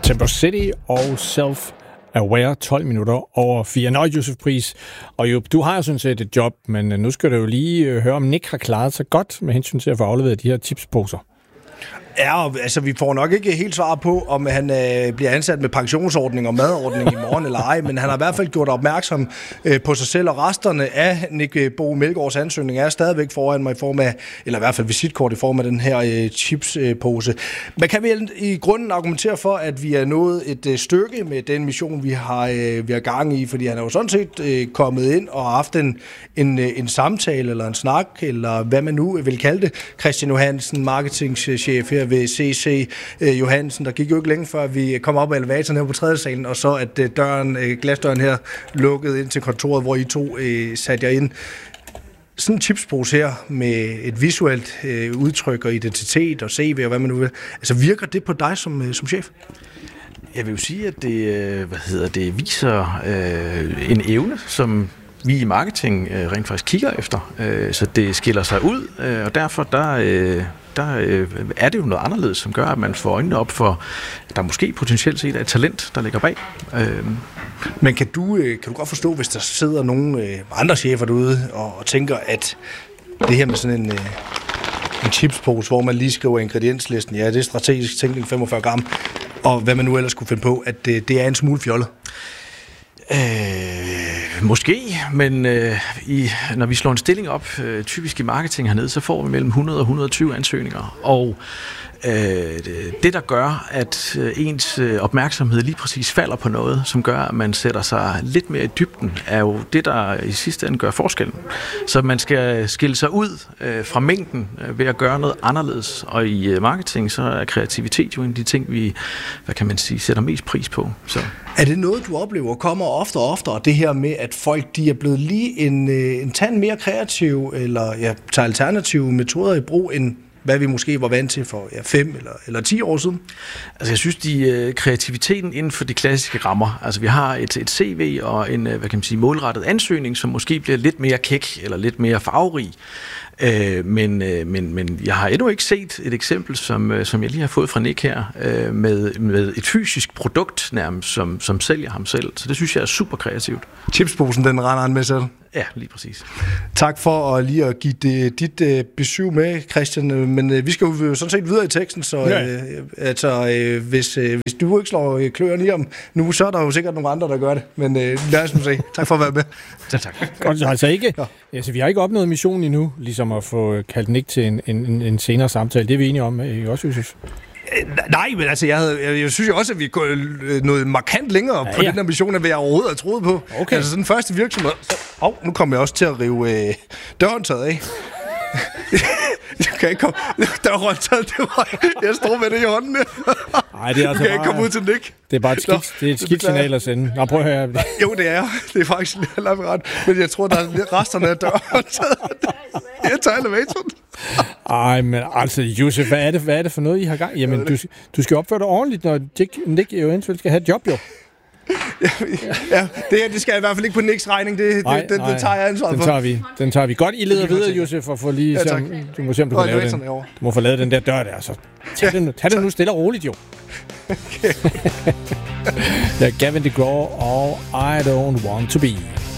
September City og Self-Aware 12 minutter over 4. Nå, Josef Pris, og jo, du har jo sådan set et job, men nu skal du jo lige høre, om Nick har klaret sig godt med hensyn til at få afleveret de her tipsposer. Ja, altså vi får nok ikke helt svar på, om han bliver ansat med pensionsordning og madordning i morgen eller ej, men han har i hvert fald gjort opmærksom på sig selv, og resterne af Nick Bo Melgaards ansøgning er stadigvæk foran mig i form af, eller i hvert fald visitkort i form af den her chipspose. Man kan vel i grunden argumentere for, at vi er nået et stykke med den mission, vi har gang i, fordi han er jo sådan set kommet ind og haft en samtale eller en snak, eller hvad man nu vil kalde det. Christian Johansen, marketingchef her ved CC Johansen, der gik jo ikke længe før vi kom op af elevatoren her på 3. salen, og så at glasdøren her lukkede ind til kontoret, hvor I to satte jer ind. Sådan en chipspose her med et visuelt udtryk og identitet og CV og hvad man nu vil. Altså virker det på dig som chef? Jeg vil jo sige, at det viser en evne, som vi i marketing rent faktisk kigger efter, så det skiller sig ud, og derfor er det jo noget anderledes, som gør, at man får øjnene op for, at der måske potentielt set er et talent, der ligger bag. Men kan du godt forstå, hvis der sidder nogle andre chefer derude og tænker, at det her med sådan en chipspose, hvor man lige skriver ingredienslisten, ja, det er strategisk tænkning 45 gram, og hvad man nu ellers kunne finde på, at det er en smule fjollet? Måske, men når vi slår en stilling op, typisk i marketing hernede, så får vi mellem 100 og 120 ansøgninger, og det der gør, at ens opmærksomhed lige præcis falder på noget, som gør, at man sætter sig lidt mere i dybden, er jo det, der i sidste ende gør forskellen. Så man skal skille sig ud fra mængden ved at gøre noget anderledes, og i marketing, så er kreativitet jo en af de ting, vi, sætter mest pris på. Så. Er det noget, du oplever kommer oftere og oftere, det her med, at folk de er blevet lige en tand mere kreative, eller tager alternative metoder i brug, end hvad vi måske var vant til for 5 eller 10 år siden? Altså jeg synes, kreativiteten inden for de klassiske rammer, altså vi har et CV og en målrettet ansøgning, som måske bliver lidt mere kæk eller lidt mere farverig. Men jeg har endnu ikke set et eksempel, som jeg lige har fået fra Nick her, med et fysisk produkt nærmest, som sælger ham selv. Så det synes jeg er super kreativt. Chipsposen, den render han med selv. Ja, lige præcis. Tak for lige at give dit besøg med, Christian. Men vi skal jo sådan set videre i teksten, så hvis du ikke slår kløerne i om nu, så er der jo sikkert nogle andre, der gør det. Men lad os nu se. Tak for at være med. Tak. Godt, altså ikke. Altså, vi har ikke opnået missionen endnu, ligesom at få kaldt Nick til en senere samtale. Det er vi enige om, ikke også, Josef? Nej, men altså, jeg synes jo også, at vi går noget markant længere på den her mission, end hvad jeg overhovedet har troet på. Okay. Altså, sådan første virksomhed. Nu kommer jeg også til at rive dørhåndtaget af. Jeg kan ikke komme. Dørhåndtaget, jeg står med det i hånden. Nej, det er altså kan ikke komme ud til Nick. Det er bare et skidt signal at sende. Nå, prøv at høre. Jo, det er. Det er faktisk lidt ret. Men jeg tror, der er resterne af dørhåndtaget. Jeg tager elevatoren. Ej, men altså, Josef, hvad er det for noget, I har gang? Jamen, du skal opføre dig ordentligt, når Nick eventuelt skal have et job, jo. Ja, det skal jeg i hvert fald ikke på Nicks regning. Det tager jeg ansvaret for. Den tager vi. Godt, I leder videre, Josef, og får lige du må se, om du kan lave den. Du må få lavet den der dør der, så tag det nu stille og roligt, jo. Okay. Ja, Gavin DeGraw og I Don't Want To Be.